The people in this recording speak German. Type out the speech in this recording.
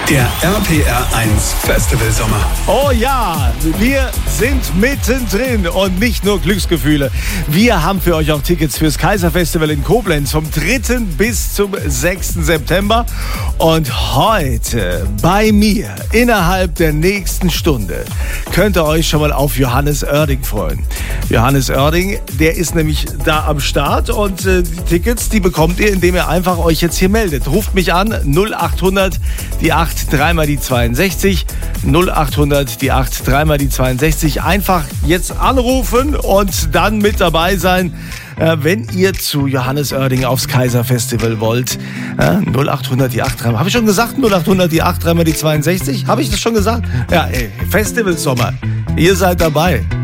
Der RPR1 Festival Sommer. Oh ja, wir sind mittendrin und nicht nur Glücksgefühle. Wir haben für euch auch Tickets fürs Kaiserfestival in Koblenz vom 3. bis zum 6. September. Und heute bei mir innerhalb der nächsten Stunde könnt ihr euch schon mal auf Johannes Oerding freuen. Johannes Oerding, der ist nämlich da am Start und die Tickets, die bekommt ihr, indem ihr einfach euch jetzt hier meldet. Ruft mich an, 0800 die 8 3 mal die 62, 0800 die 8 3 mal die 62. Einfach jetzt anrufen und dann mit dabei sein, wenn ihr zu Johannes Oerding aufs Kaiserfestival wollt. 0800 die 8 3 mal. Habe ich schon gesagt, 0800 die 8 3 mal die 62? Habe ich das schon gesagt? Ja, ey, Festival Sommer. Ihr seid dabei.